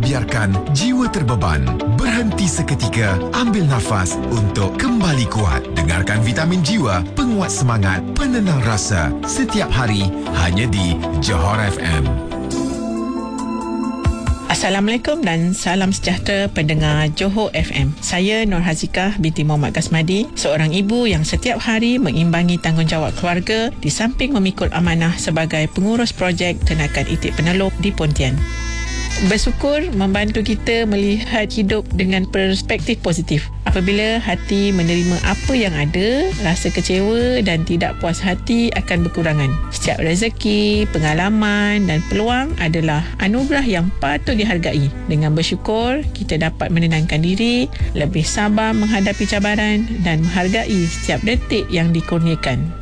biarkan jiwa terbeban. Berhenti seketika, ambil nafas untuk kembali kuat. Dengarkan Vitamin Jiwa, penguat semangat, penenang rasa. Setiap hari, hanya di Johor FM. Assalamualaikum dan salam sejahtera pendengar Johor FM. Saya Nur Hazikah binti Muhammad Kasmadi, seorang ibu yang setiap hari mengimbangi tanggungjawab keluarga di samping memikul amanah sebagai pengurus projek Tenakan Itik Peneluk di Pontian. Bersyukur membantu kita melihat hidup dengan perspektif positif. Apabila hati menerima apa yang ada, rasa kecewa dan tidak puas hati akan berkurangan. Setiap rezeki, pengalaman dan peluang adalah anugerah yang patut dihargai. Dengan bersyukur, kita dapat menenangkan diri, lebih sabar menghadapi cabaran dan menghargai setiap detik yang dikurniakan.